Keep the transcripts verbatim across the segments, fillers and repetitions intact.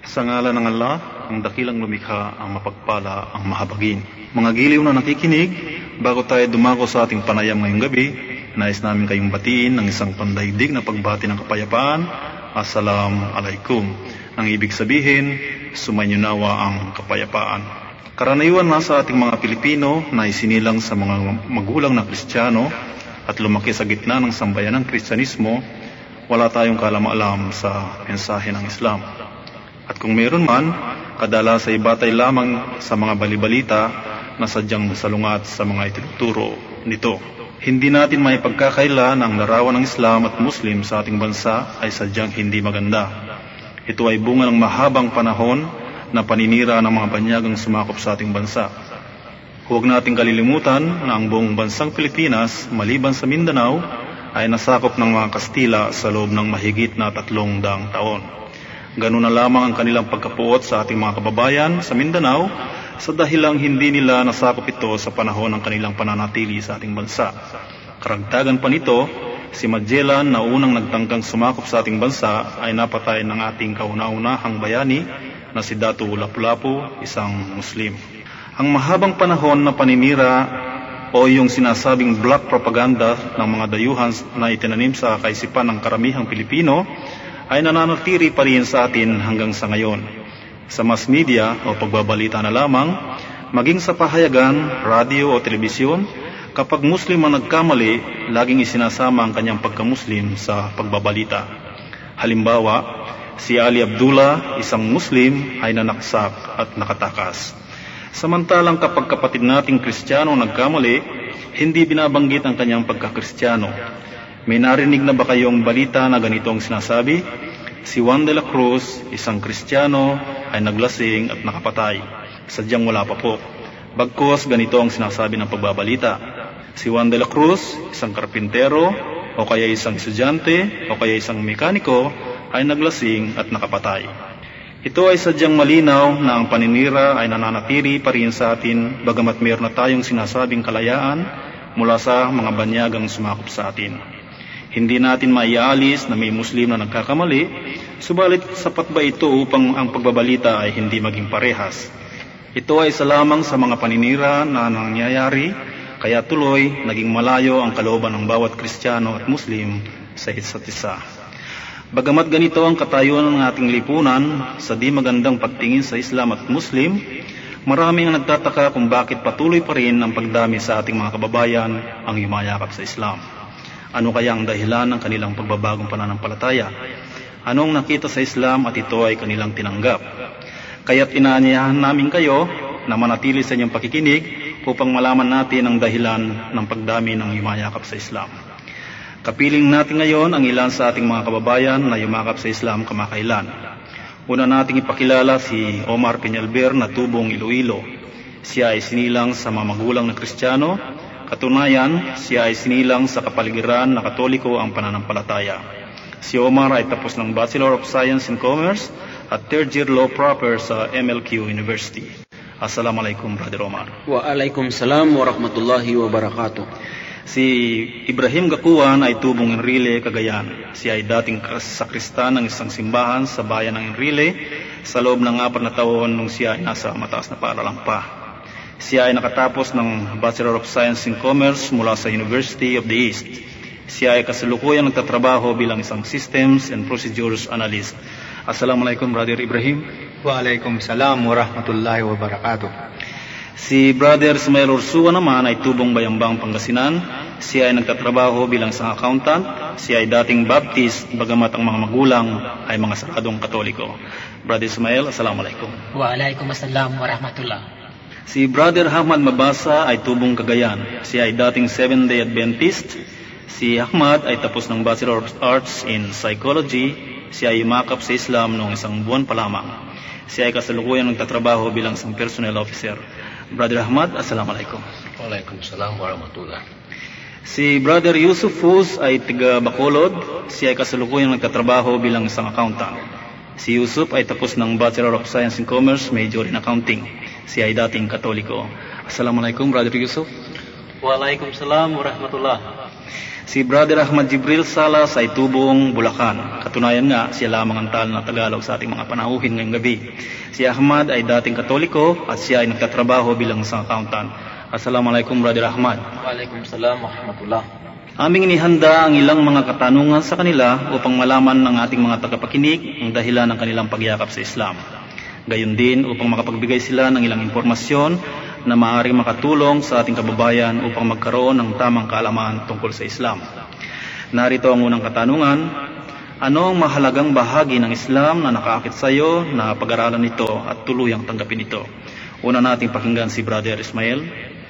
Sa ngalan ng Allah, ang dakilang lumikha, ang mapagpala, ang mahabagin. Mga giliw na nakikinig, bago tayo dumako sa ating panayam ngayong gabi, nais namin kayong batiin ng isang pandaigdig na pagbati ng kapayapaan. Assalamu alaikum. Ang ibig sabihin, sumainyo nawa ang kapayapaan. Karaniwan na sa ating mga Pilipino na isinilang sa mga magulang na Kristiyano at lumaki sa gitna ng sambayan ng Kristyanismo, wala tayong kalam-alam sa mensahe ng Islam. At kung meron man, kadalasan ay batay lamang sa mga balibalita na sadyang salungat sa mga itinuturo nito. Hindi natin may pagkakaila na ang larawan ng Islam at Muslim sa ating bansa ay sadyang hindi maganda. Ito ay bunga ng mahabang panahon na paninira ng mga banyagang sumakop sa ating bansa. Huwag nating kalilimutan na ang buong bansang Pilipinas, maliban sa Mindanao, ay nasakop ng mga Kastila sa loob ng mahigit na tatlong daang taon. Ganun na lamang ang kanilang pagkapuot sa ating mga kababayan sa Mindanao sa dahilang hindi nila nasakop ito sa panahon ng kanilang pananatili sa ating bansa. Karagdagan pa nito, si Magellan na unang nagtangkang sumakop sa ating bansa ay napatay ng ating kauna-unahang bayani na si Datu Lapu-Lapu, isang Muslim. Ang mahabang panahon na paninira o yung sinasabing black propaganda ng mga dayuhan na itinanim sa kaisipan ng karamihang Pilipino ay nananatili pa rin sa atin hanggang sa ngayon. Sa mass media o pagbabalita na lamang, maging sa pahayagan, radio o telebisyon, kapag Muslim ang nagkamali, laging isinasama ang kanyang pagka-Muslim sa pagbabalita. Halimbawa, si Ali Abdullah, isang Muslim, ay nanaksak at nakatakas. Samantalang kapag kapatid nating Kristiyano nagkamali, hindi binabanggit ang kanyang pagka-Kristiyano. May narinig na ba kayong balita na ganito ang sinasabi? Si Juan de la Cruz, isang Kristiyano, ay naglasing at nakapatay. Sadyang wala pa po. Bagkus ganito ang sinasabi ng pagbabalita. Si Juan de la Cruz, isang karpintero, o kaya isang estudyante, o kaya isang mekaniko, ay naglasing at nakapatay. Ito ay sadyang malinaw na ang paninira ay nananatili pa rin sa atin, bagamat mayroon na tayong sinasabing kalayaan mula sa mga banyagang sumakop sa atin. Hindi natin maialis na may Muslim na nagkakamali, subalit sapat ba ito upang ang pagbabalita ay hindi maging parehas? Ito ay isa lamang sa mga paninira na nangyayari, kaya tuloy naging malayo ang kalooban ng bawat Kristiyano at Muslim sa isa't isa. Bagamat ganito ang katayuan ng ating lipunan sa di magandang pagtingin sa Islam at Muslim, marami ang nagtataka kung bakit patuloy pa rin ang pagdami sa ating mga kababayan ang yumayakap sa Islam. Ano kaya ang dahilan ng kanilang pagbabagong pananampalataya? Anong nakita sa Islam at ito ay kanilang tinanggap? Kaya't inaanyayahan namin kayo na manatili sa inyong pakikinig upang malaman natin ang dahilan ng pagdami ng yumayakap sa Islam. Kapiling natin ngayon ang ilan sa ating mga kababayan na yumakap sa Islam kamakailan. Una nating ipakilala si Omar Peñalver na tubong Iloilo. Siya ay sinilang sa mga magulang na Kristiyano. Katunayan, siya ay sinilang sa kapaligiran na Katoliko ang pananampalataya. Si Omar ay tapos ng Bachelor of Science in Commerce at third year law proper sa M L Q University. Assalamualaikum, Brother Omar. Waalaikumsalam warahmatullahi wabarakatuh. Si Ibrahim Gakuan ay tubong Enrile, Cagayan. Siya ay dating sakristan ng isang simbahan sa bayan ng Enrile sa loob ng apat na taon nung siya ay nasa mataas na paaralan pa. Siya ay nakatapos ng Bachelor of Science in Commerce mula sa University of the East. Siya ay kasalukuyang nagtatrabaho bilang isang Systems and Procedures Analyst. Assalamualaikum, Brother Ibrahim. Waalaikumsalam warahmatullahi wabarakatuh. Si Brother Ismael Ursua naman ay tubong Bayambang, Pangasinan. Siya ay nagtatrabaho bilang isang accountant. Siya ay dating Baptist, bagamat ang mga magulang ay mga saradong Katoliko. Brother Ismael, assalamualaikum. Waalaikumsalam warahmatullah. Si Brother Ahmad Mabasa ay tubong Cagayan. Siya ay dating Seventh-day Adventist. Si Ahmad ay tapos ng Bachelor of Arts in Psychology. Siya ay yumakap sa Islam noong isang buwan pa lamang. Siya ay kasalukuyang nagtatrabaho bilang isang personnel officer. Brother Ahmad, assalamualaikum. Waalaikumsalam warahmatullah. Si Brother Yusuf Fuz ay tiga Bacolod. Siya ay kasalukuyang nagtatrabaho bilang isang accountant. Si Yusuf ay tapos ng Bachelor of Science in Commerce, major in accounting. Siya ay dating Katoliko. Assalamualaikum, Brother Yusuf. Waalaikumsalam warahmatullah. Si Brother Ahmad Jibril Salas ay tubong Bulacan. Katunayan nga, siya lamang ang tal na Tagalog sa ating mga panauhin ngayong gabi. Si Ahmad ay dating Katoliko at siya ay nagtatrabaho bilang isang accountant. Assalamualaikum, Brother Ahmad. Waalaikumsalam warahmatullah. Aming inihanda ang ilang mga katanungan sa kanila upang malaman ng ating mga tagapakinig ang dahilan ng kanilang pagyakap sa Islam. Gayon din upang makapagbigay sila ng ilang impormasyon na maaaring makatulong sa ating kababayan upang magkaroon ng tamang kaalaman tungkol sa Islam. Narito ang unang katanungan: ano ang mahalagang bahagi ng Islam na nakaakit sa iyo na pag-aralan ito at tuluyang tanggapin ito? Una nating pakinggan si Brother Ismail.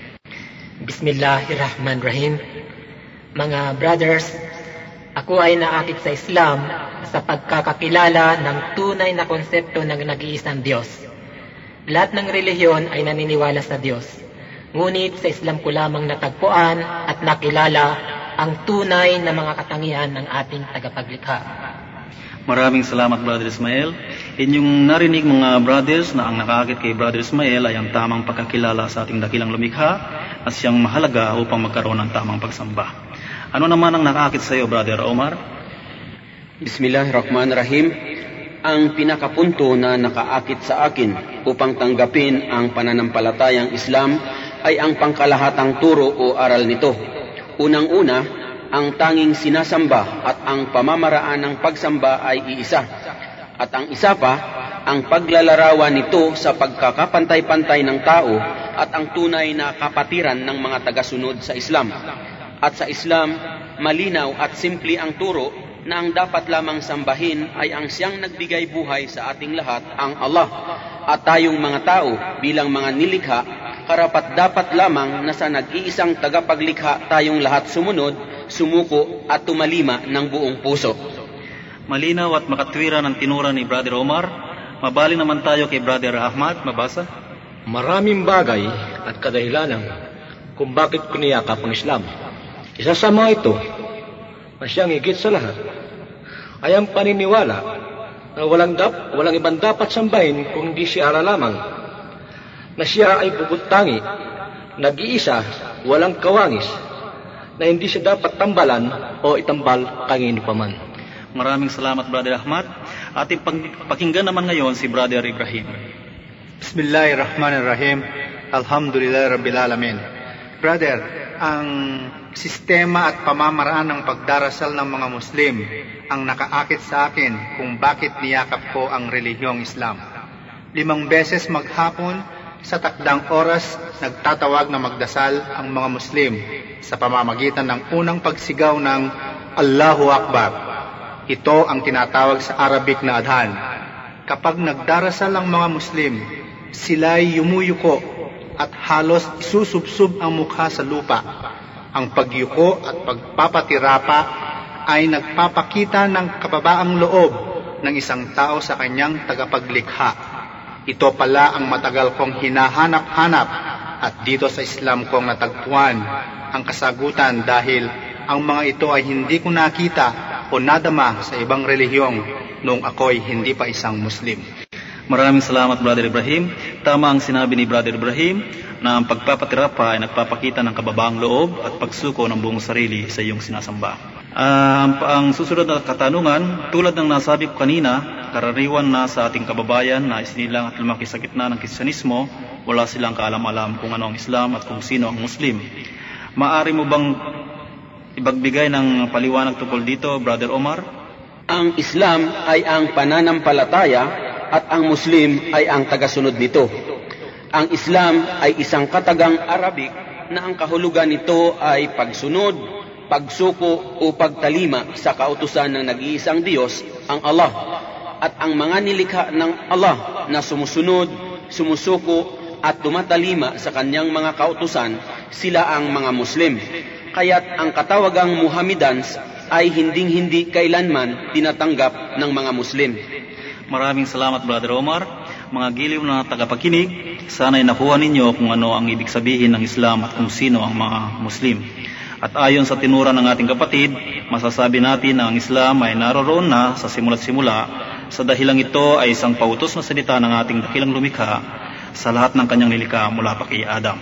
Bismillahirrahmanirrahim. Mga brothers, ako ay naakit sa Islam sa pagkakakilala ng tunay na konsepto ng nag-iisang Diyos. Lahat ng relihiyon ay naniniwala sa Diyos. Ngunit sa Islam ko lamang natagpuan at nakilala ang tunay na mga katangian ng ating tagapaglikha. Maraming salamat, Brother Ismail. Inyong narinig, mga brothers, na ang nakaakit kay Brother Ismail ay ang tamang pagkakilala sa ating dakilang lumikha at siyang mahalaga upang magkaroon ng tamang pagsamba. Ano naman ang nakaakit sa iyo, Brother Omar? Bismillahirrahmanirrahim. Ang pinakapunto na nakaakit sa akin upang tanggapin ang pananampalatayang Islam ay ang pangkalahatang turo o aral nito. Unang-una, ang tanging sinasamba at ang pamamaraan ng pagsamba ay iisa. At ang isa pa, ang paglalarawan nito sa pagkakapantay-pantay ng tao at ang tunay na kapatiran ng mga tagasunod sa Islam. At sa Islam, malinaw at simple ang turo na ang dapat lamang sambahin ay ang siyang nagbigay buhay sa ating lahat, ang Allah. At tayong mga tao bilang mga nilikha, karapat-dapat lamang na sa nag-iisang tagapaglikha tayong lahat sumunod, sumuko at tumalima ng buong puso. Malinaw at makatwira ng tinura ni Brother Omar. Mabali naman tayo kay Brother Ahmad. Mabasa. Maraming bagay at kadahilanan kung bakit ko niyakap ang Islam. Isa sa mga ito na siyang higit sa lahat ay ang paniniwala na walang, dap, walang ibang dapat sambahin kung hindi si Allah lamang, na siya ay bubuntangi, nag-iisa, walang kawangis, na hindi siya dapat tambalan o itambal kangini paman. Maraming salamat, Brother Ahmad. Ating pakinggan naman ngayon si Brother Ibrahim. Bismillahirrahmanirrahim. Alhamdulillah Rabbil Alamin. Brother, ang sistema at pamamaraan ng pagdarasal ng mga Muslim ang nakaakit sa akin kung bakit niyakap ko ang relihiyong Islam. Limang beses maghapon sa takdang oras nagtatawag na magdasal ang mga Muslim sa pamamagitan ng unang pagsigaw ng Allahu Akbar. Ito ang tinatawag sa Arabic na adhan. Kapag nagdarasal ang mga Muslim, sila'y yumuyuko at halos isusubsub ang mukha sa lupa. Ang pagyuko at pagpapatirapa ay nagpapakita ng kababaang loob ng isang tao sa kanyang tagapaglikha. Ito pala ang matagal kong hinahanap-hanap at dito sa Islam kong natagpuan ang kasagutan dahil ang mga ito ay hindi ko nakita o nadama sa ibang relihiyong noong ako'y hindi pa isang Muslim. Maraming salamat, Brother Ibrahim. Tama ang sinabi ni Brother Ibrahim na ang pagpapatirapa ay nagpapakita ng kababaang loob at pagsuko ng buong sarili sa iyong sinasamba. Uh, ang susunod na katanungan, tulad ng nasabi ko kanina, karaniwan na sa ating kababayan na isinilang at lumaki sa gitna ng Kristyanismo, wala silang kaalam-alam kung ano ang Islam at kung sino ang Muslim. Maaari mo bang ibagbigay ng paliwanag tungkol dito, Brother Omar? Ang Islam ay ang pananampalataya at ang Muslim ay ang tagasunod nito. Ang Islam ay isang katagang Arabic na ang kahulugan nito ay pagsunod, pagsuko o pagtalima sa kautusan ng nag-iisang Diyos, ang Allah. At ang mga nilikha ng Allah na sumusunod, sumusuko at tumatalima sa kanyang mga kautusan, sila ang mga Muslim. Kaya't ang katawagang Muhammadans ay hinding-hindi kailanman tinatanggap ng mga Muslim. Maraming salamat, Brother Omar. Mga giliw na tagapakinig, sana'y nakuha ninyo kung ano ang ibig sabihin ng Islam at kung sino ang mga Muslim. At ayon sa tinura ng ating kapatid, masasabi natin na ang Islam ay naroroon na sa simula't simula. Sa dahilang ito ay isang pautos na salita ng ating dakilang lumikha sa lahat ng kanyang nilikha mula pa kay Adam.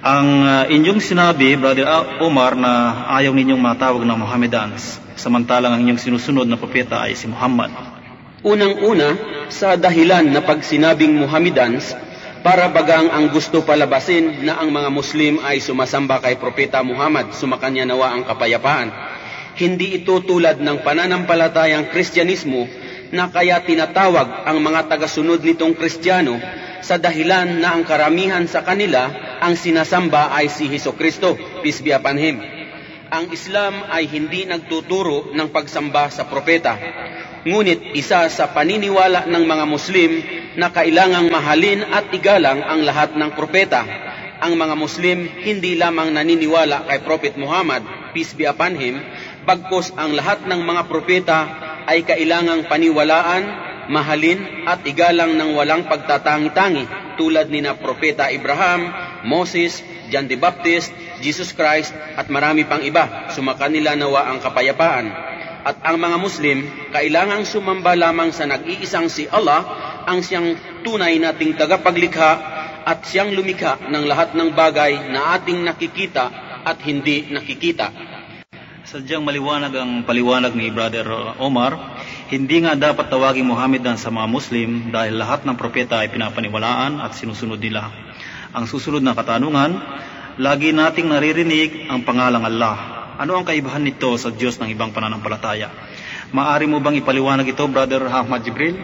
Ang uh, inyong sinabi, Brother Omar, na ayaw ninyong matawag na Mohammedans, samantalang ang inyong sinusunod na propeta ay si Muhammad. Unang-una, sa dahilan na pag sinabing Mohammedans, para bagang ang gusto palabasin na ang mga Muslim ay sumasamba kay Propeta Muhammad, sumakanya nawa ang kapayapaan. Hindi ito tulad ng pananampalatayang Kristyanismo na kaya tinatawag ang mga tagasunod nitong Kristiyano sa dahilan na ang karamihan sa kanila ang sinasamba ay si Hesukristo, peace be upon him. Ang Islam ay hindi nagtuturo ng pagsamba sa propeta. Ngunit isa sa paniniwala ng mga Muslim na kailangang mahalin at igalang ang lahat ng propeta. Ang mga Muslim hindi lamang naniniwala kay Prophet Muhammad, peace be upon him, bagkus ang lahat ng mga propeta ay kailangang paniwalaan, mahalin at igalang ng walang pagtatangi-tangi tulad ni na Propeta Abraham, Moses, John the Baptist, Jesus Christ at marami pang iba. Sumakanila nawa ang kapayapaan. At ang mga Muslim, kailangang sumamba lamang sa nag-iisang si Allah, ang siyang tunay nating tagapaglikha at siyang lumikha ng lahat ng bagay na ating nakikita at hindi nakikita. Sadyang maliwanag ang paliwanag ni Brother Omar, hindi nga dapat tawagin Mohammedan sa mga Muslim dahil lahat ng propeta ay pinapaniwalaan at sinusunod nila. Ang susunod na katanungan, lagi nating naririnig ang pangalang Allah. Ano ang kaibahan nito sa Diyos ng ibang pananampalataya? Maari mo bang ipaliwanag ito, Brother Ahmad Jibril?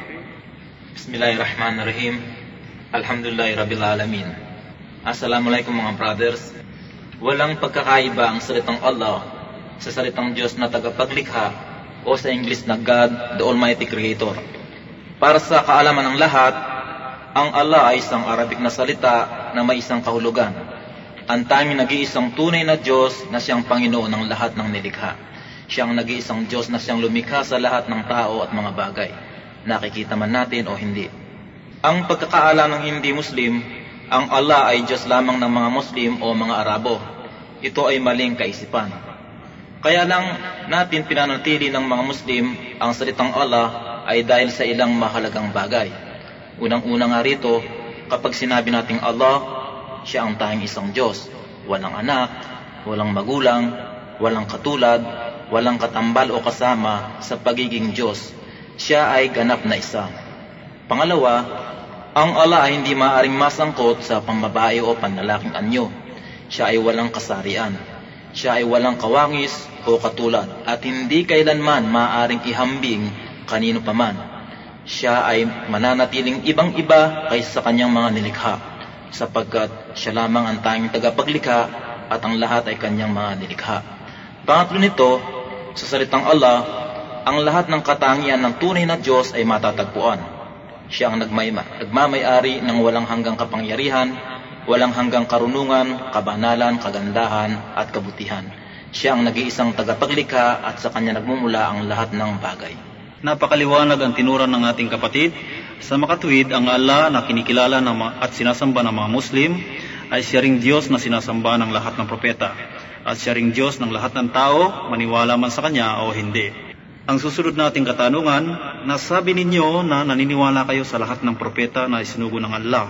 Bismillahirrahmanirrahim. Alhamdulillahi Rabbil Alamin. Assalamualaikum mga brothers. Walang pagkakaiba ang salitang Allah sa salitang Diyos na tagapaglikha o sa English na God, the Almighty Creator. Para sa kaalaman ng lahat, ang Allah ay isang Arabic na salita na may isang kahulugan. Ang tanging nag-iisang tunay na Diyos na siyang Panginoon ng lahat ng nilikha. Siyang nag-iisang Diyos na siyang lumikha sa lahat ng tao at mga bagay. Nakikita man natin o hindi. Ang pagkakaalam ng hindi Muslim, ang Allah ay Diyos lamang ng mga Muslim o mga Arabo. Ito ay maling kaisipan. Kaya lang natin pinanatili ng mga Muslim ang salitang Allah ay dahil sa ilang mahalagang bagay. Unang-una nga rito, kapag sinabi nating Allah, siya ang tanging isang Diyos. Walang anak, walang magulang, walang katulad, walang katambal o kasama sa pagiging Diyos. Siya ay ganap na isa. Pangalawa, ang Allah ay hindi maaaring masangkot sa pambabae o panlalaking anyo. Siya ay walang kasarian. Siya ay walang kawangis o katulad at hindi kailanman maaaring ihambing kanino paman. Siya ay mananatiling ibang-iba kaysa sa kanyang mga nilikha, sapagkat siya lamang ang tanging tagapaglikha at ang lahat ay kanyang mga nilikha. Pangatlo nito, sa salitang Allah, ang lahat ng katangian ng tunay na Diyos ay matatagpuan. Siya ang nagmay- nagmamayari ng walang hanggang kapangyarihan, walang hanggang karunungan, kabanalan, kagandahan at kabutihan. Siya ang nag-iisang tagapaglikha at sa kanya nagmumula ang lahat ng bagay. Napakaliwanag ang tinuran ng ating kapatid. Sa makatuwid, ang Allah na kinikilala ng mga, at sinasamba ng mga Muslim ay siya ring Diyos na sinasamba ng lahat ng propeta. At siya ring Diyos ng lahat ng tao, maniwala man sa Kanya o hindi. Ang susunod nating katanungan, nasabi ninyo na naniniwala kayo sa lahat ng propeta na isinugo ng Allah.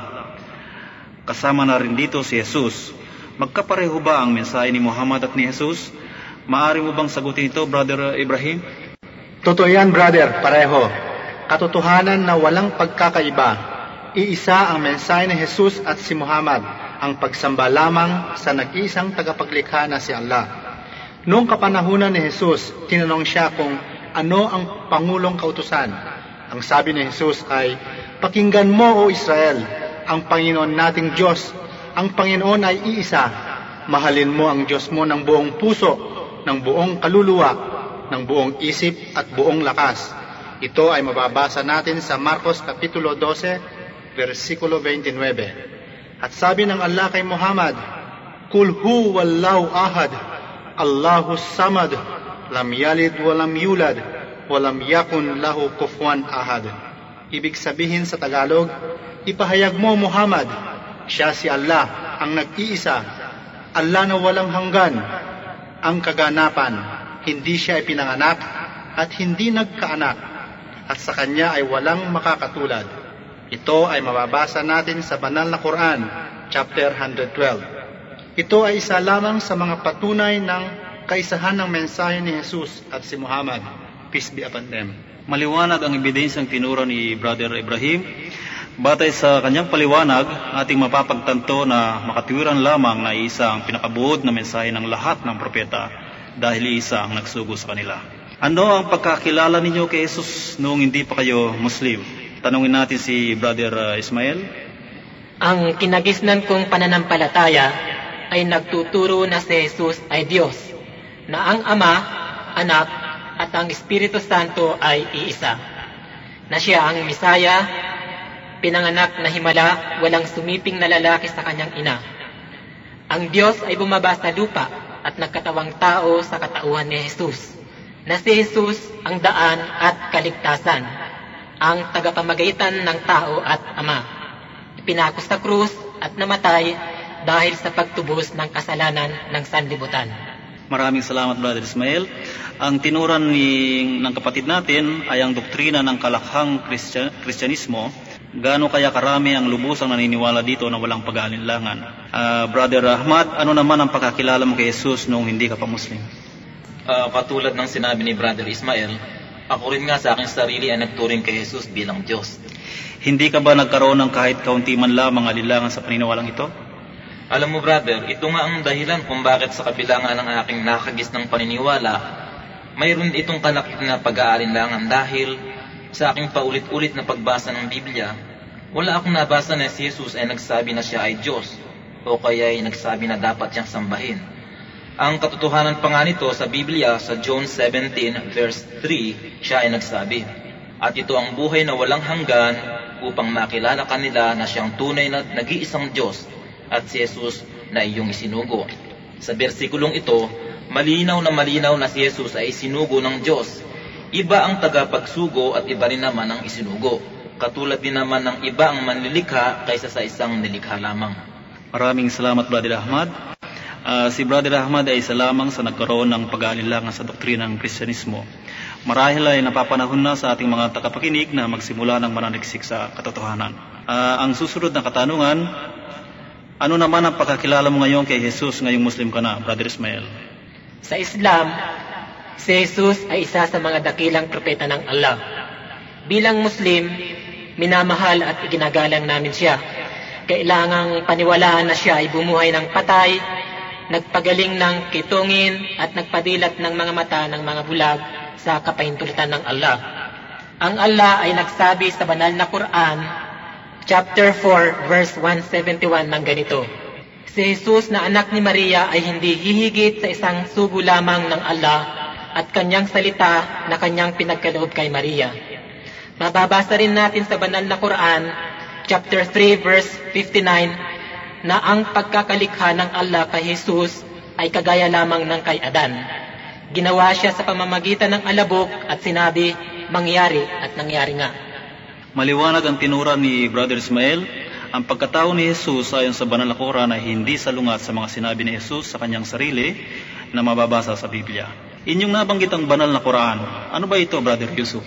Kasama na rin dito si Jesus. Magkapareho ba ang mensahe ni Muhammad at ni Jesus? Maari mo bang sagutin ito, Brother Ibrahim? Totoo yan, brother, pareho. Katotohanan na walang pagkakaiba. Iisa ang mensahe ni Jesus at si Muhammad, ang pagsamba lamang sa nag-iisang tagapaglikha na si Allah. Noong kapanahunan ni Jesus, tinanong siya kung ano ang Pangulong Kautusan. Ang sabi ni Jesus ay, "Pakinggan mo, O Israel, ang Panginoon nating Diyos. Ang Panginoon ay iisa. Mahalin mo ang Diyos mo ng buong puso, ng buong kaluluwa, ng buong isip at buong lakas." Ito ay mababasa natin sa Marcos Kapitulo twelve, versikulo twenty-nine. At sabi ng Allah kay Muhammad, "Kul huwallahu ahad, Allahus samad, lam yalid walam yulad, walam yakun lahu kufuwan ahad." Ibig sabihin sa Tagalog, ipahayag mo Muhammad, siya si Allah, ang nag-iisa, Allah na walang hanggan, ang kaganapan. Hindi siya ipinanganak at hindi nagkaanak, at sa kanya ay walang makakatulad. Ito ay mababasa natin sa banal na Quran, chapter one twelve. Ito ay isa lamang sa mga patunay ng kaisahan ng mensahe ni Jesus at si Muhammad, peace be upon them. Maliwanag ang ebidensyang tinuro ni Brother Ibrahim. Batay sa kanyang paliwanag, ating mapapagtanto na makatiwiran lamang na isa ang pinakabuod na mensahe ng lahat ng propeta dahil isa ang nagsugo sa kanila. Ano ang pagkakilala ninyo kay Jesus noong hindi pa kayo Muslim? Tanungin natin si Brother uh, Ismael. Ang kinagisnan kong pananampalataya ay nagtuturo na si Jesus ay Diyos, na ang Ama, Anak, at ang Espiritu Santo ay iisa, na siya ang Misaya, pinanganak na himala, walang sumiping na lalaki sa kanyang ina. Ang Diyos ay bumaba sa lupa at nagkatawang tao sa katauhan ni Jesus, na si Jesus ang daan at kaligtasan, ang tagapamagitan ng tao at Ama. Ipinako sa krus at namatay dahil sa pagtubos ng kasalanan ng sanlibutan. Maraming salamat, Brother Ismael. Ang tinuran ni, ng kapatid natin ay ang doktrina ng kalakhang Kristya, Kristyanismo. Gaano kaya karami ang lubusang naniniwala dito na walang pag-aalinlangan? Uh, Brother Ahmad, ano naman ang pagkakilala mo kay Jesus noong hindi ka pa Muslim? Uh, katulad ng sinabi ni Brother Ismael, ako rin nga sa aking sarili ay nagturing kay Jesus bilang Diyos. Hindi ka ba nagkaroon ng kahit kaunti man lamang alinlangan sa paniniwalang ito? Alam mo, brother, ito nga ang dahilan kung bakit sa kabila nga ng aking nakagis ng paniniwala, mayroon itong kalakip na pag-aalinlangan dahil sa aking paulit-ulit na pagbasa ng Biblia, wala akong nabasa na si Jesus ay nagsabi na siya ay Diyos o kaya ay nagsabi na dapat siyang sambahin. Ang katotohanan pa nga nito sa Biblia sa John seventeen verse three, siya ay nagsabi, at ito ang buhay na walang hanggan upang makilala kanila na siyang tunay na nag-iisang Diyos at si Jesus na iyong isinugo. Sa bersikulong ito, malinaw na malinaw na si Jesus ay isinugo ng Diyos. Iba ang tagapagsugo at iba rin naman ang isinugo. Katulad din naman ng iba ang manlilikha kaysa sa isang nilikha lamang. Maraming salamat, Brother Ahmad. Uh, si Brother Ahmad ay isa lamang sa nagkaroon ng pag-aalinlangan sa doktrina ng Kristyanismo. Marahil ay napapanahon na sa ating mga tagapakinig na magsimula ng mananiksik sa katotohanan. Uh, ang susunod na katanungan, ano naman ang pagkakilala mo ngayon kay Jesus ngayong Muslim ka na, Brother Ismael? Sa Islam, si Jesus ay isa sa mga dakilang propeta ng Allah. Bilang Muslim, minamahal at iginagalang namin siya. Kailangang paniwalaan na siya ay bumuhay ng patay, nagpagaling ng kitungin at nagpadilat ng mga mata ng mga bulag sa kapahintulutan ng Allah. Ang Allah ay nagsabi sa banal na Quran, chapter four, verse one seventy-one ng ganito, si Jesus na anak ni Maria ay hindi hihigit sa isang sugo lamang ng Allah at kanyang salita na kanyang pinagkaloob kay Maria. Mababasa rin natin sa banal na Quran, chapter three, verse fifty-nine, na ang pagkakalikha ng Allah kay Jesus ay kagaya lamang ng kay Adan. Ginawa siya sa pamamagitan ng alabok at sinabi, mangyari at nangyari nga. Maliwanag ang tinuran ni Brother Ismael. Ang pagkatao ni Jesus ayon sa banal na Quran ay hindi salungat sa mga sinabi ni Jesus sa kanyang sarili na mababasa sa Biblia. Inyong nabanggit ang banal na Quran. Ano ba ito, Brother Yusuf?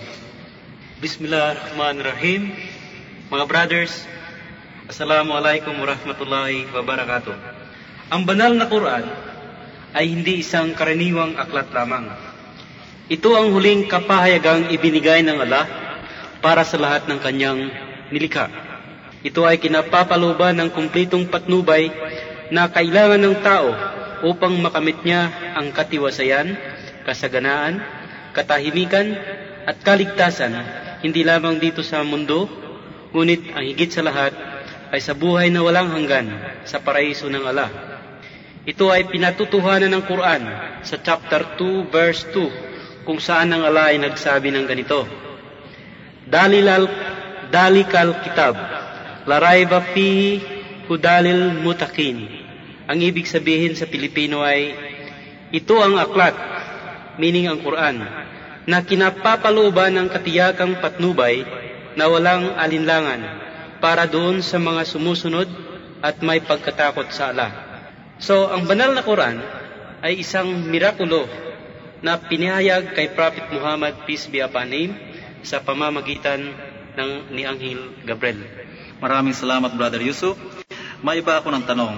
Bismillahirrahmanirrahim. Mga brothers, Assalamualaikum warahmatullahi wabarakatuh. Ang banal na Quran ay hindi isang karaniwang aklat lamang. Ito ang huling kapahayagang ibinigay ng Allah para sa lahat ng kanyang nilikha. Ito ay kinapapalooban ng kumplitong patnubay na kailangan ng tao upang makamit niya ang katiwasayan, kasaganaan, katahimikan at kaligtasan, hindi lamang dito sa mundo, ngunit ang higit sa lahat ay sa buhay na walang hanggan sa paraiso ng Allah. Ito ay pinatutuhanan ng Quran sa chapter two, verse two, kung saan ang Allah ay nagsabi ng ganito, Dalilal, dalikal kitab, larayba fihi hudalil mutakin. Ang ibig sabihin sa Pilipino ay, ito ang aklat, meaning ang Quran, na kinapapalooban ng katiyakang patnubay na walang alinlangan para doon sa mga sumusunod at may pagkatakot sa Allah. So, ang banal na Quran ay isang mirakulo na pinahayag kay Prophet Muhammad, peace be upon him, sa pamamagitan ng ni Anghel Gabriel. Maraming salamat, Brother Yusuf. May iba ako ng tanong.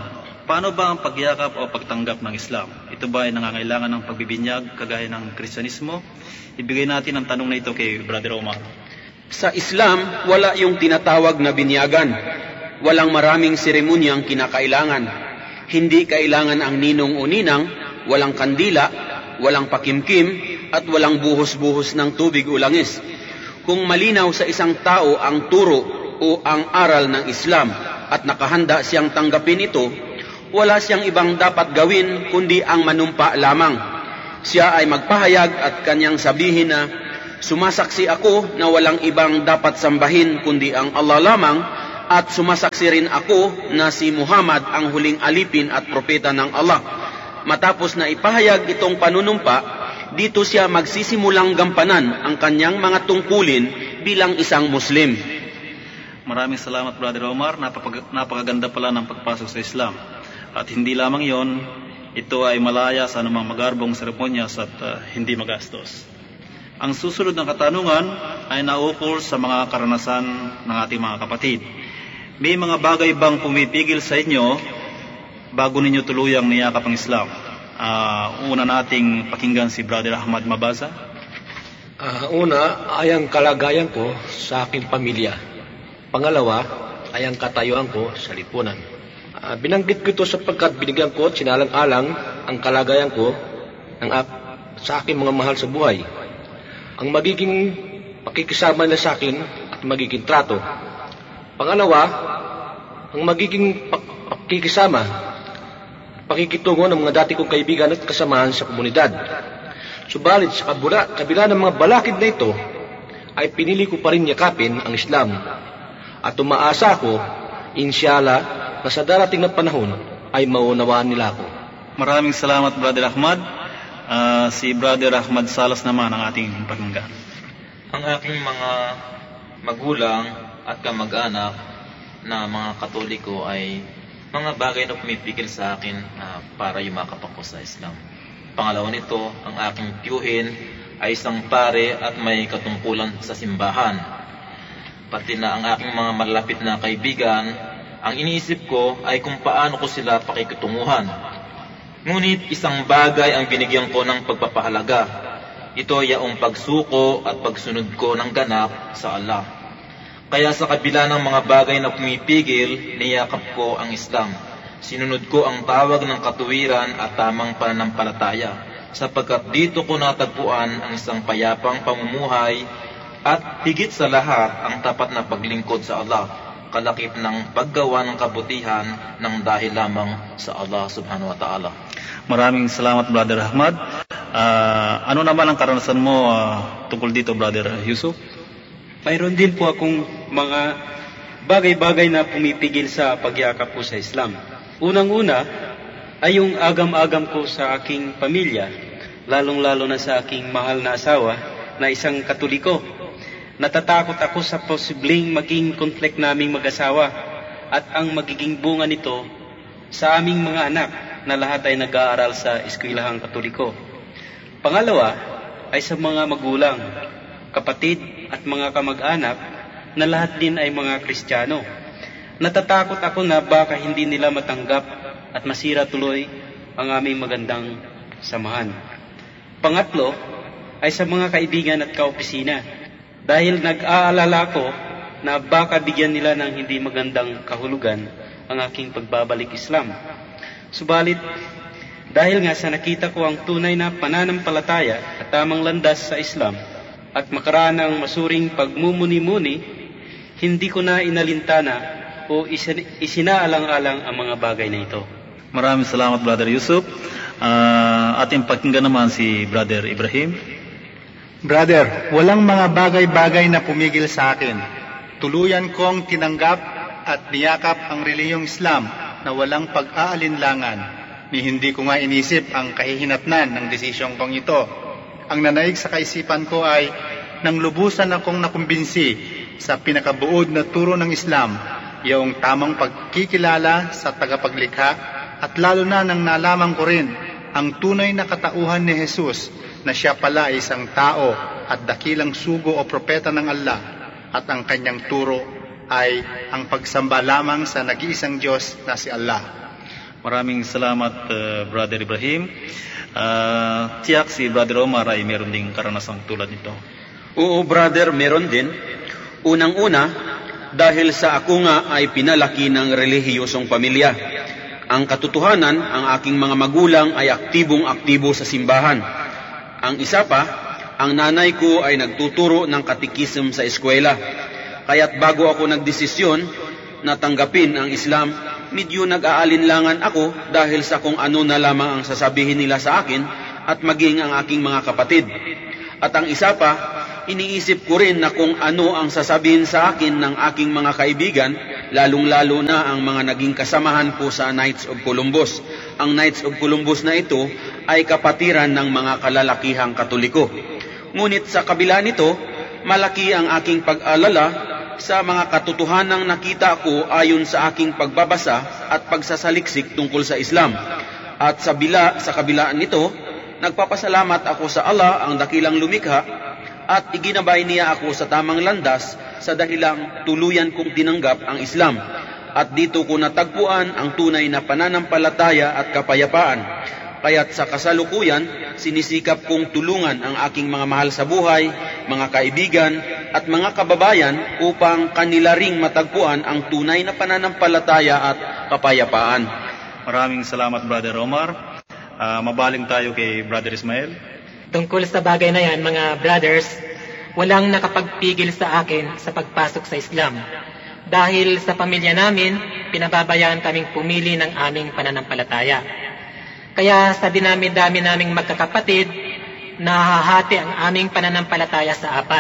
Paano ba ang pagyakap o pagtanggap ng Islam? Ito ba ay nangangailangan ng pagbibinyag kagaya ng Kristyanismo? Ibigay natin ang tanong na ito kay Brother Omar. Sa Islam, wala yung tinatawag na binyagan. Walang maraming seremonyang kinakailangan. Hindi kailangan ang ninong o ninang, walang kandila, walang pakimkim, at walang buhos-buhos ng tubig o langis. Kung malinaw sa isang tao ang turo o ang aral ng Islam at nakahanda siyang tanggapin ito, wala siyang ibang dapat gawin kundi ang manumpa lamang. Siya ay magpahayag at kanyang sabihin na, sumasaksi ako na walang ibang dapat sambahin kundi ang Allah lamang, at sumasaksi rin ako na si Muhammad ang huling alipin at propeta ng Allah. Matapos na ipahayag itong panunumpa, dito siya magsisimulang gampanan ang kanyang mga tungkulin bilang isang Muslim. Maraming salamat, Brother Omar. Napapag- napakaganda pala ng pagpasok sa Islam. At hindi lamang yon, ito ay malaya sa anumang magarbong seremonyas at uh, hindi magastos. Ang susunod na katanungan ay naukol sa mga karanasan ng ating mga kapatid. May mga bagay bang pumipigil sa inyo bago ninyo tuluyang niyakap ang Islam? Uh, una nating pakinggan si Brother Ahmad Mabaza. Uh, una ay ang kalagayan ko sa aking pamilya. Pangalawa ay ang katayuan ko sa lipunan. Uh, binanggit ko ito sapagkat binigyan ko at sinalang-alang ang kalagayan ko ng, uh, sa aking mga mahal sa buhay. Ang magiging pakikisama nila sa akin at magiging trato. Pangalawa, ang magiging pak- pakikisama, pakikitungo ng mga dati kong kaibigan at kasamahan sa komunidad. Subalit sa kabula, kabila ng mga balakid na ito, ay pinili ko pa rin yakapin ang Islam. At umaasa ako, inshallah, na sa darating na panahon ay maunawaan nila ako. Maraming salamat, Brother Ahmad. Uh, si Brother Ahmad Salas naman ang ating pakinggan. Ang aking mga magulang at kamag-anak na mga Katoliko ay mga bagay na pumipigil sa akin uh, para yumakap ako sa Islam. Pangalawa nito, ang aking tiyuhin ay isang pare at may katungkulan sa simbahan. Pati na ang aking mga malapit na kaibigan, ang iniisip ko ay kung paano ko sila pakikitunguhan. Ngunit isang bagay ang binigyan ko ng pagpapahalaga. Ito ay ang pagsuko at pagsunod ko ng ganap sa Allah. Kaya sa kabila ng mga bagay na pumipigil, niyakap ko ang Islam. Sinunod ko ang tawag ng katuwiran at tamang pananampalataya, sapagkat dito ko natagpuan ang isang payapang pamumuhay at higit sa lahat ang tapat na paglingkod sa Allah, kalakip ng paggawa ng kabutihan ng dahil lamang sa Allah subhanahu wa ta'ala. Maraming salamat, Brother Ahmad. Uh, ano naman ang karanasan mo uh, tungkol dito, Brother Yusuf? Mayroon din po akong mga bagay-bagay na pumipigil sa pagyakap ko sa Islam. Unang-una ay yung agam-agam ko sa aking pamilya, lalong-lalo na sa aking mahal na asawa na isang Katoliko. Natatakot ako sa posibleng maging konflikt naming mag-asawa at ang magiging bunga nito sa aming mga anak na lahat ay nag-aaral sa eskwelahang Katoliko. Pangalawa ay sa mga magulang, kapatid at mga kamag-anak na lahat din ay mga Kristiyano. Natatakot ako na baka hindi nila matanggap at masira tuloy ang aming magandang samahan. Pangatlo ay sa mga kaibigan at kaopisina, dahil nag-aalala ko na baka bigyan nila ng hindi magandang kahulugan ang aking pagbabalik Islam. Subalit, dahil nga sa nakita ko ang tunay na pananampalataya at tamang landas sa Islam at makaraan ng masuring pagmumuni-muni, hindi ko na inalintana o isinaalang-alang ang mga bagay na ito. Maraming salamat, Brother Yusuf. Uh, ating pakinggan naman si Brother Ibrahim. Brother, walang mga bagay-bagay na pumigil sa akin. Tuluyan kong tinanggap at niyakap ang reliyong Islam na walang pag-aalinlangan, ni hindi ko nga inisip ang kahihinatnan ng desisyon kong ito. Ang nanaig sa kaisipan ko ay nang lubusan akong nakumbinsi sa pinakabuod na turo ng Islam, yung tamang pagkikilala sa tagapaglikha, at lalo na nang nalaman ko rin ang tunay na katauhan ni Jesus na siya pala ay isang tao at dakilang sugo o propeta ng Allah, at ang kanyang turo ay ang pagsamba lamang sa nag-iisang Diyos na si Allah. Maraming salamat, uh, Brother Ibrahim. Uh, tiyak si Brother Omar ay meron ding karanasang tulad nito. Oo, brother, meron din. Unang-una, dahil sa ako nga ay pinalaki ng relihiyosong pamilya. Ang katotohanan, ang aking mga magulang ay aktibong-aktibo sa simbahan. Ang isa pa, ang nanay ko ay nagtuturo ng katikism sa eskwela. Kaya't bago ako nagdesisyon na tanggapin ang Islam, medyo nag-aalinlangan ako dahil sa kung ano na lamang ang sasabihin nila sa akin at maging ang aking mga kapatid. At ang isa pa, iniisip ko rin na kung ano ang sasabihin sa akin ng aking mga kaibigan, lalong-lalo na ang mga naging kasamahan ko sa Knights of Columbus. Ang Knights of Columbus na ito ay kapatiran ng mga kalalakihang Katoliko. Ngunit sa kabila nito, malaki ang aking pag-alala sa mga katotohanang nakita ko ayon sa aking pagbabasa at pagsasaliksik tungkol sa Islam. At sa, bila, sa kabilaan nito, nagpapasalamat ako sa Allah, ang dakilang lumikha, at iginabay niya ako sa tamang landas sa dahilang tuluyan kong tinanggap ang Islam. At dito ko natagpuan ang tunay na pananampalataya at kapayapaan. Kaya't sa kasalukuyan, sinisikap kong tulungan ang aking mga mahal sa buhay, mga kaibigan, at mga kababayan upang kanila ring matagpuan ang tunay na pananampalataya at kapayapaan. Maraming salamat, Brother Omar. Uh, mabaling tayo kay Brother Ismael. Tungkol sa bagay na yan, mga brothers, walang nakapagpigil sa akin sa pagpasok sa Islam. Dahil sa pamilya namin, pinababayaan kaming pumili ng aming pananampalataya. Kaya sa dinami-dami naming magkakapatid, nahahati ang aming pananampalataya sa apat.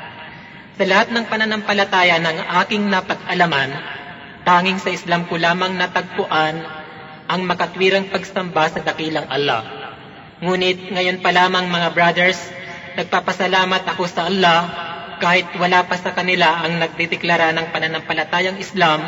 Sa lahat ng pananampalataya ng aking napag-alaman, tanging sa Islam ko lamang natagpuan ang makatwirang pagsamba sa dakilang Allah. Ngunit ngayon pa lamang, mga brothers, nagpapasalamat ako sa Allah kahit wala pa sa kanila ang nagdideklara ng pananampalatayang Islam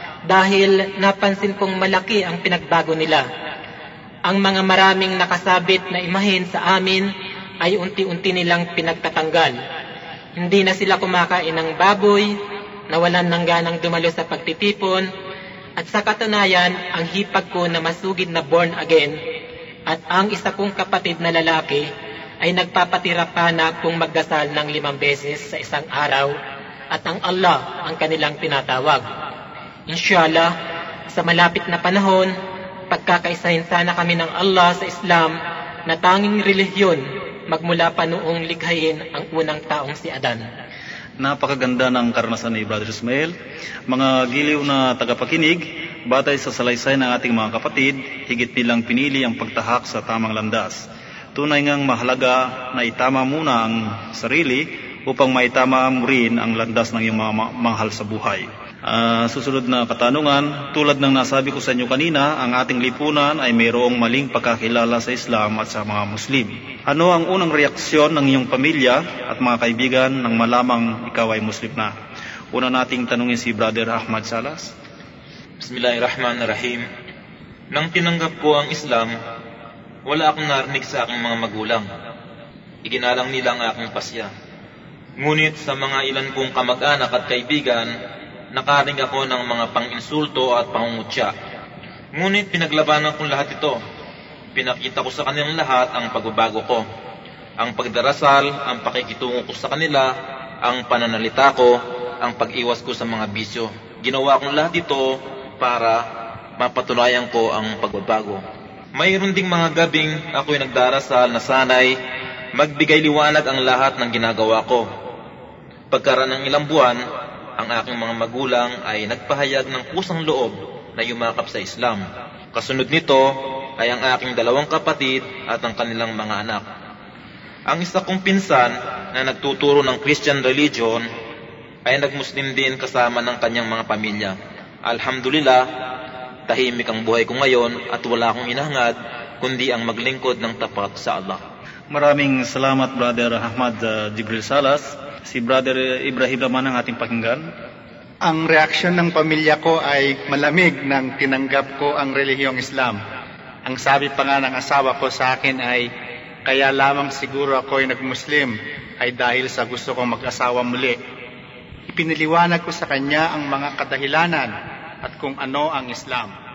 dahil napansin kong malaki ang pinagbago nila. Ang mga maraming nakasabit na imahin sa amin ay unti-unti nilang pinagtatanggal. Hindi na sila kumakain ng baboy, nawalan ng ganang dumalo sa pagtitipon, at sa katunayan, ang hipag ko na masugid na born again at ang isa kong kapatid na lalaki ay nagpapatira pa na kung magdasal ng limang beses sa isang araw at ang Allah ang kanilang tinatawag. Inshallah, sa malapit na panahon, pagkakaisahin sana kami ng Allah sa Islam na tanging relihiyon magmula pa noong likhain ang unang taong si Adan. Napakaganda ng karanasan ni Brother Ismael. Mga giliw na tagapakinig, batay sa salaysay ng ating mga kapatid, higit nilang pinili ang pagtahak sa tamang landas. Tunay ngang mahalaga na itama muna ang sarili upang maitama mo rin ang landas ng iyong mga mahal sa buhay. Uh, susunod na katanungan, tulad ng nasabi ko sa inyo kanina, ang ating lipunan ay mayroong maling pagkakilala sa Islam at sa mga Muslim. Ano ang unang reaksyon ng iyong pamilya at mga kaibigan nang malamang ikaw ay Muslim na? Una nating tanungin si Brother Ahmad Salas. Bismillahirrahmanirrahim. Nang tinanggap ko ang Islam, wala akong narinig sa aking mga magulang. Iginalang nila ang aking pasya. Ngunit sa mga ilan kong kamag-anak at kaibigan, nakarinig ako ng mga pang-insulto at pangungutya. Ngunit pinaglabanan ko lahat ito. Pinakita ko sa kanilang lahat ang pagbabago ko. Ang pagdarasal, ang pakikitungo ko sa kanila, ang pananalita ko, ang pag-iwas ko sa mga bisyo. Ginawa kong lahat ito para mapatunayan ko ang pagbabago. Mayroon ding mga gabing ako'y nagdarasal na sanay magbigay liwanag ang lahat ng ginagawa ko. Pagkaraan ng ilang buwan, ang aking mga magulang ay nagpahayag ng kusang loob na yumakap sa Islam. Kasunod nito ay ang aking dalawang kapatid at ang kanilang mga anak. Ang isa kong pinsan na nagtuturo ng Christian religion ay nagmuslim din kasama ng kanyang mga pamilya. Alhamdulillah, tahimik ang buhay ko ngayon at wala akong inahangad kundi ang maglingkod ng tapat sa Allah. Maraming salamat, Brother Ahmad uh, Jibril Salas. Si Brother Ibrahim naman ang ating pakinggan. Ang reaksyon ng pamilya ko ay malamig nang tinanggap ko ang relihiyong Islam. Ang sabi pa nga ng asawa ko sa akin ay, kaya lamang siguro ako ay nag-Muslim ay dahil sa gusto kong mag-asawa muli. Ipiniliwanag ko sa kanya ang mga kadahilanan at kung ano ang Islam.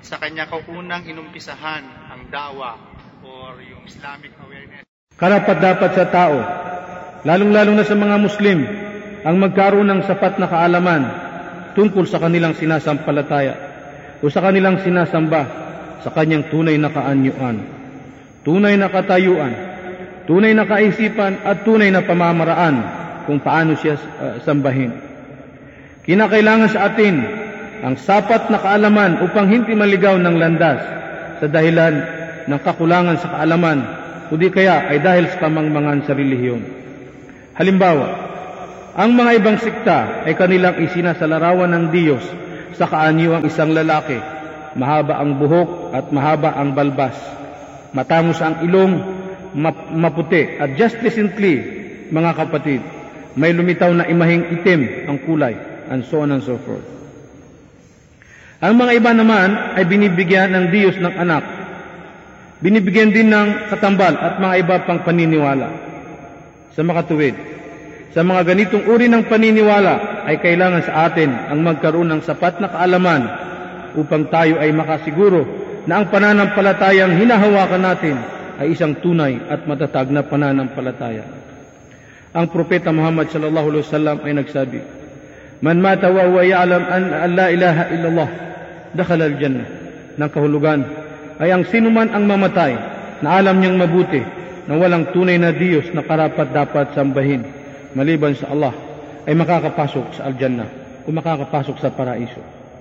sa kanya kaunang inumpisahan ang dawa or yung Islamic awareness. Karapat-dapat sa tao, lalong-lalo na sa mga Muslim, ang magkaroon ng sapat na kaalaman tungkol sa kanilang sinasampalataya o sa kanilang sinasamba sa kanyang tunay na kaanyuan, tunay na katayuan, tunay na kaisipan at tunay na pamamaraan kung paano siya uh, sambahin. Kinakailangan sa atin ang sapat na kaalaman upang hindi maligaw ng landas sa dahilan ng kakulangan sa kaalaman, kundi kaya ay dahil sa kamangmangan sa relihiyon. Halimbawa, ang mga ibang sikta ay kanilang isinasalarawan ng Diyos sa kaanyuang isang lalaki, mahaba ang buhok at mahaba ang balbas, matangos ang ilong, map- maputi, at just recently, mga kapatid, may lumitaw na imahing itim ang kulay, and so on and so forth. Ang mga iba naman ay binibigyan ng Diyos ng anak, binibigyan din ng katambal at mga iba pang paniniwala. Sa makatuwid, sa mga ganitong uri ng paniniwala ay kailangan sa atin ang magkaroon ng sapat na kaalaman upang tayo ay makasiguro na ang pananampalatayang hinahawakan natin ay isang tunay at matatag na pananampalataya. Ang propeta Muhammad sallallahu alaihi wasallam ay nagsabi, "Man mata wa huwa ya'lam an la ilaha illallah, dakhala al-jannah." Ng kahulugan ay ang sinuman ang mamatay na alam niyang mabuti na walang tunay na Diyos na karapat-dapat sambahin maliban sa Allah ay makakapasok sa al-jannah o makakapasok sa paraiso.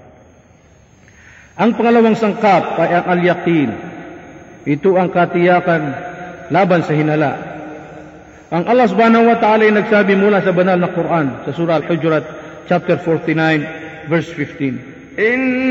Ang pangalawang sangkap ay ang al-yaqin. Ito ang katiyakan laban sa hinala. Ang Allah subhanahu wa ta'ala ay nagsabi mula sa banal na Quran sa surah Al-Hujurat chapter forty-nine verse fifteen. In